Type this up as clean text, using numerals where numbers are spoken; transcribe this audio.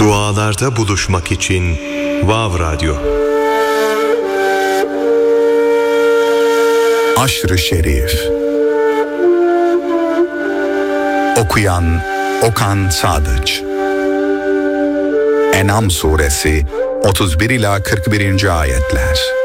Dualarda buluşmak için Vav Radyo. Aşr-ı Şerif. Okuyan Okan Sadıç. En'am suresi 31 ila 41. ayetler.